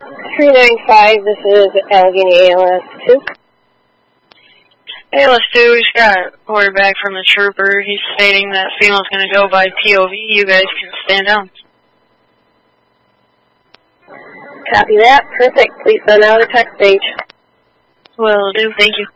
395, this is Allegheny ALS 2. ALS 2, we just got order back from the trooper. He's stating that female's going to go by POV. You guys can stand down. Copy that. Perfect. Please send out a text page. Will do. Thank you.